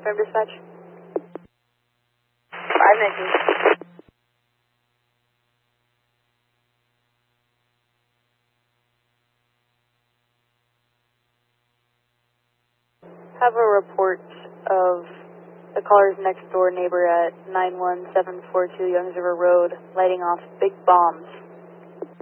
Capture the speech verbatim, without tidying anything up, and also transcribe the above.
Affirm dispatch. Five nineteen. Have a report of the caller's next door neighbor at nine one seven four two Youngs River Road lighting off big bombs.